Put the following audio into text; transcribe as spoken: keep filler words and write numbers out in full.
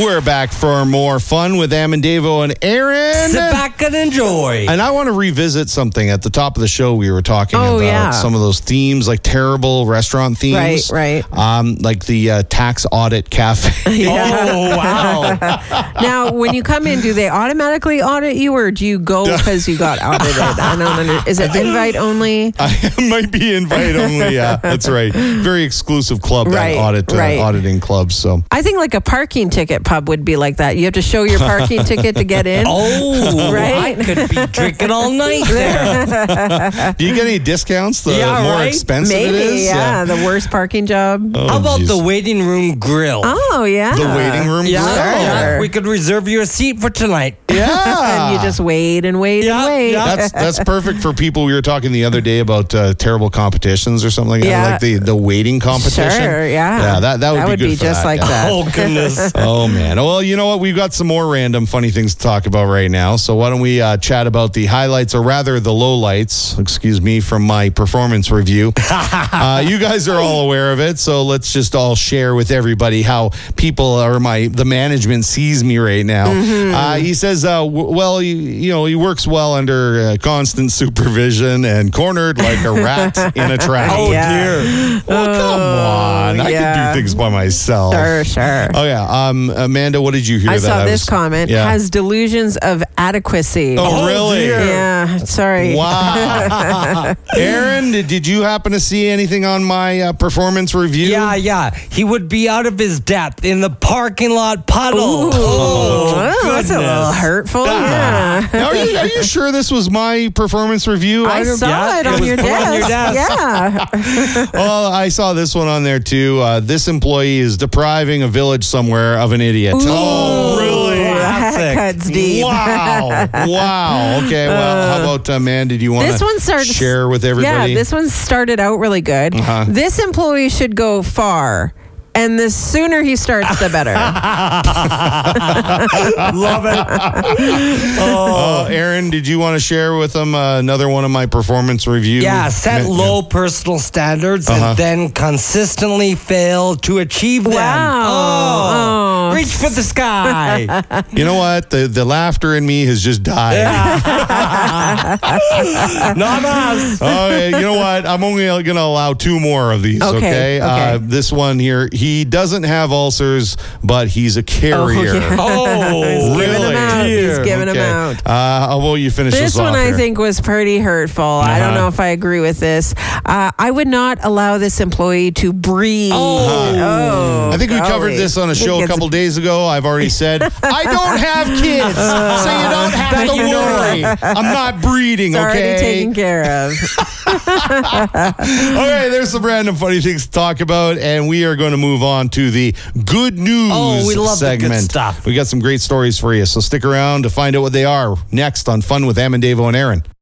We're back for more fun with Amandavo and Aaron. Sit back and enjoy. And I want to revisit something at the top of the show. We were talking Oh, about yeah. some of those themes, like terrible restaurant themes. Right, right. Um, like the uh, tax audit cafe. Oh, wow. Now, when you come in, do they automatically audit you, or do you go because you got audited? I don't under, Is it invite only? I might be invite only. Yeah, that's right. Very exclusive club, Right, that audit uh, right. auditing club. So I think like a parking ticket pub would be like that. You have to show your parking ticket to get in. Oh, Right? I could be drinking all night there. do you get any discounts the Yeah, more right? expensive Maybe, it is? yeah, the worst parking job. Oh, How about geez. the waiting room grill? Oh, yeah. The waiting room Yeah, grill? yeah, we could reserve you a seat for tonight. Yeah. And you just wait and wait Yeah, and wait. yeah. That's that's perfect for people. We were talking the other day about uh, terrible competitions or something like that, Yeah. like the, the waiting competition. Sure, yeah. Yeah, that, that would That be would good be for just that, like yeah. that. Oh, goodness. Oh, man. Well, you know what? We've got some more random funny things to talk about right now. So why don't we uh, chat about the highlights, or rather the lowlights, excuse me, from my performance review. uh, you guys are all aware of it, so let's just all share with everybody how people or my the management sees me right now. Mm-hmm. Uh, he says, uh, w- well, you, you know, he works well under uh, constant supervision and cornered like a rat in a trap. Oh, Yeah. dear. Well, come on. I yeah. can do things by myself. Sure, sure. Oh, yeah. Um, Amanda, what did you hear I that saw I this was- comment. Yeah. Has delusions of adequacy. Oh, really? dear. Yeah, sorry. Wow. Aaron, did, did you happen to see anything on my uh, performance review? Yeah, yeah. He would be out of his depth in the parking lot puddle. Ooh, Oh, well, that's a little goodness. hurtful. Yeah. Now, are, you, are you sure this was my performance review? I don't- saw yeah, it it on was your put desk. on your desk. Yeah. Well, I saw this one on there too. Uh, this employee is depriving a village somewhere of an idiot. Oh, really? That Classic. cuts deep. Wow. Wow. Okay. Well, how about, uh, man, did you want This one starts. to share with everybody? Yeah, this one started out really good. Uh-huh. This employee should go far. And the sooner he starts, the better. Love it. Oh, Aaron, did you want to share with them uh, another one of my performance reviews? Yeah, set low personal standards Uh-huh. and then consistently fail to achieve them. Wow. Oh, Oh. reach for the sky. You know what? The the laughter in me has just died. Not us. Okay, you know what? I'm only going to allow two more of these, okay? Okay, Uh, okay. this one here, he doesn't have ulcers, but he's a carrier. yeah. Oh, Giving Really? him out. He's Dear. giving Okay. him out. Uh, how about you finish this, This one off I here? think was pretty hurtful. I don't Uh-huh. know if I agree with this. Uh, I would not allow this employee to breathe. Oh, I think we golly. covered this on a I think show a it's- couple days ago. I've already said, I don't have kids, so you don't have But to you know worry. I'm not breeding, It's already okay? taken care of. Okay, there's some random funny things to talk about, and we are going to move on to the good news Oh, we love the good segment. stuff. We got some great stories for you, so stick around to find out what they are next on Fun with Amandavo and Aaron.